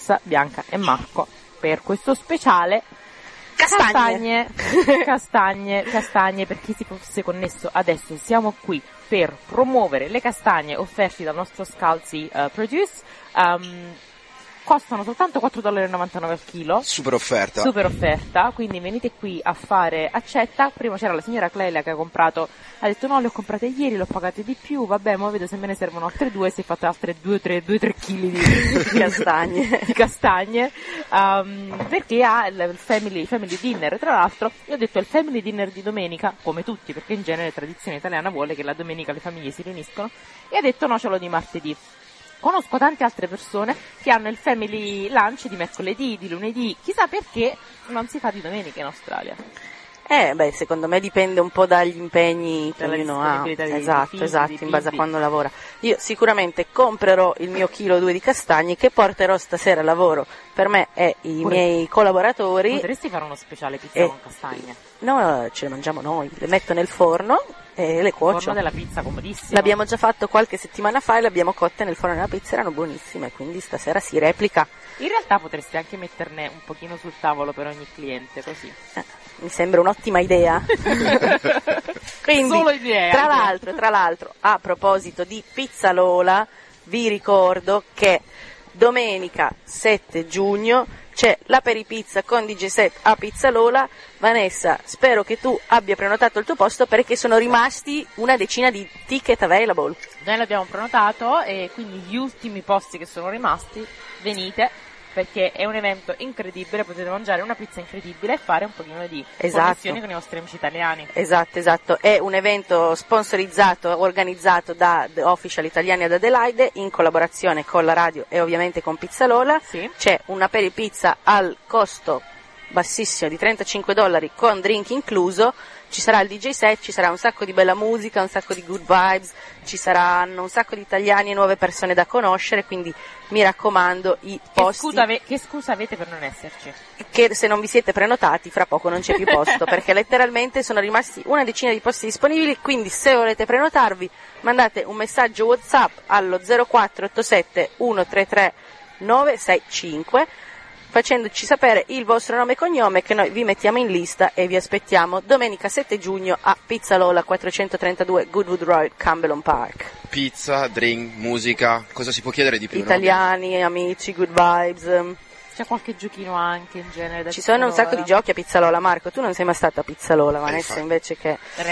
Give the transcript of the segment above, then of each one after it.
Vanessa, Bianca e Marco per questo speciale castagne, per chi si fosse connesso adesso. Siamo qui per promuovere le castagne offerte dal nostro Scalzi Produce. Costano soltanto $4,99 al chilo. Super offerta, quindi venite qui a fare accetta. Prima c'era la signora Clelia che ha detto no, le ho comprate ieri, le ho pagate di più, vabbè, ma vedo se me ne servono altre due, si è fatta altre 2-3 kg di castagne, perché ha il family dinner. Tra l'altro io ho detto il family dinner di domenica, come tutti, perché in genere la tradizione italiana vuole che la domenica le famiglie si riuniscono, e ha detto no, ce l'ho di martedì. Conosco tante altre persone che hanno il family lunch di mercoledì, di lunedì, chissà perché non si fa di domenica in Australia. Secondo me dipende un po' dagli impegni che ognuno ha. Esatto, in base a quando lavora. Io sicuramente comprerò il mio chilo o 2 di castagne che porterò stasera a lavoro per me e i miei collaboratori. Potresti fare uno speciale pizza con castagne? No, ce le mangiamo noi, le metto nel forno e le cuocio. Il forno della pizza comodissimo. L'abbiamo già fatto qualche settimana fa e le abbiamo cotte nel forno della pizza, erano buonissime, quindi stasera si replica. In realtà potresti anche metterne un pochino sul tavolo per ogni cliente, così. Mi sembra un'ottima idea. Quindi, solo idea. Tra l'altro, a proposito di Pizza Lola, vi ricordo che domenica 7 giugno c'è l'aperipizza con DJ set a Pizza Lola. Vanessa, spero che tu abbia prenotato il tuo posto perché sono rimasti una decina di ticket available. Noi l'abbiamo prenotato e quindi gli ultimi posti che sono rimasti, venite, perché è un evento incredibile, potete mangiare una pizza incredibile e fare un pochino di connessioni con i vostri amici italiani. Esatto, è un evento sponsorizzato, organizzato da The Official Italiani ad Adelaide in collaborazione con la radio e ovviamente con Pizza Lola. Sì. C'è una peripizza al costo bassissimo di $35 con drink incluso, ci sarà il DJ set, ci sarà un sacco di bella musica, un sacco di good vibes, ci saranno un sacco di italiani e nuove persone da conoscere, quindi mi raccomando i posti. Che scusa avete per non esserci? Che se non vi siete prenotati fra poco non c'è più posto, perché letteralmente sono rimasti una decina di posti disponibili, quindi se volete prenotarvi mandate un messaggio WhatsApp allo 0487 133 965 facendoci sapere il vostro nome e cognome, che noi vi mettiamo in lista e vi aspettiamo domenica 7 giugno a Pizza Lola 432 Goodwood Road, Campbellon Park. Pizza, drink, musica, cosa si può chiedere di più? Italiani, amici, good vibes. C'è qualche giochino anche in genere da Ci sono un sacco di giochi a Pizza Lola. Marco, tu non sei mai stato a Pizza Lola, Vanessa invece che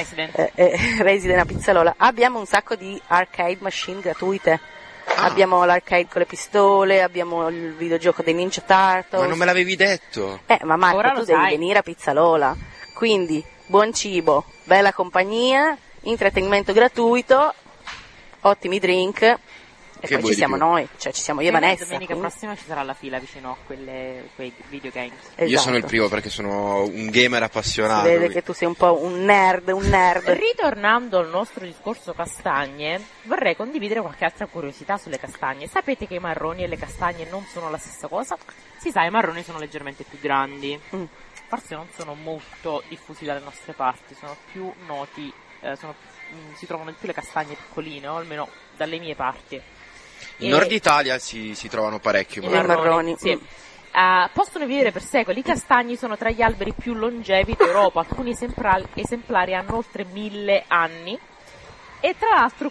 resident a Pizza Lola. Abbiamo un sacco di arcade machine gratuite. Abbiamo l'arcade con le pistole, abbiamo il videogioco dei Ninja Turtles. Ma non me l'avevi detto? Ma Marco, ora tu devi venire a Pizza Lola. Quindi, buon cibo, bella compagnia, intrattenimento gratuito, ottimi drink. E che poi ci siamo noi, cioè ci siamo io e Vanessa. Domenica prossima ci sarà la fila vicino a quei videogames. Esatto. Io sono il primo perché sono un gamer appassionato. Si vede che tu sei un po' un nerd. Ritornando al nostro discorso castagne, vorrei condividere qualche altra curiosità sulle castagne. Sapete che i marroni e le castagne non sono la stessa cosa? Si sa, i marroni sono leggermente più grandi. Forse non sono molto diffusi dalle nostre parti, sono più noti, si trovano di più le castagne piccoline, o almeno dalle mie parti. In Nord Italia si trovano parecchi marroni. Sì. Possono vivere per secoli. I castagni sono tra gli alberi più longevi d'Europa. Alcuni esemplari hanno oltre 1000 anni. E tra l'altro,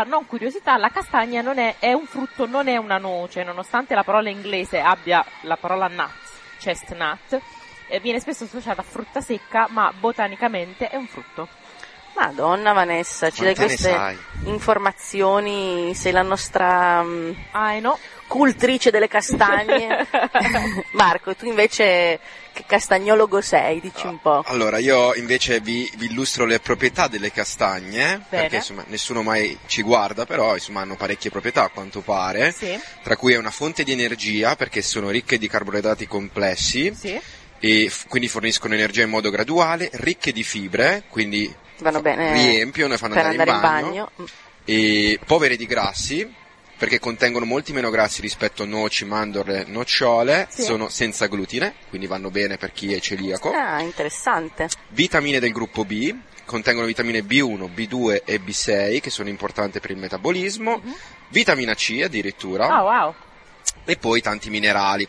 la castagna è un frutto, non è una noce, nonostante la parola inglese abbia la parola nut, chestnut, viene spesso associata a frutta secca, ma botanicamente è un frutto. Madonna Vanessa, ci dai queste informazioni, sei la nostra cultrice delle castagne. Marco, tu invece che castagnologo sei, dici un po'. Allora, io invece vi illustro le proprietà delle castagne. Bene. Perché insomma nessuno mai ci guarda, però insomma hanno parecchie proprietà a quanto pare, sì. Tra cui è una fonte di energia perché sono ricche di carboidrati complessi, sì. E quindi forniscono energia in modo graduale, ricche di fibre, quindi vanno bene, riempiono e fanno andare in bagno. E povere di grassi perché contengono molti meno grassi rispetto a noci, mandorle, nocciole, sì. Sono senza glutine, quindi vanno bene per chi è celiaco. Interessante. Vitamine del gruppo B, contengono vitamine B1, B2 e B6 che sono importanti per il metabolismo, vitamina C addirittura. Oh, wow. E poi tanti minerali